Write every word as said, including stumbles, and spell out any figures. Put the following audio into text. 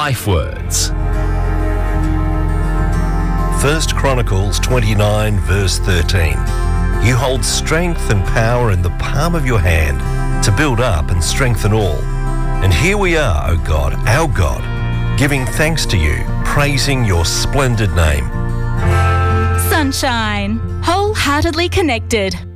Life Words. First Chronicles twenty-nine verse thirteen. You hold strength and power in the palm of your hand to build up and strengthen all. And here we are, O God, our God, giving thanks to you, praising your splendid name. Sunshine, wholeheartedly connected.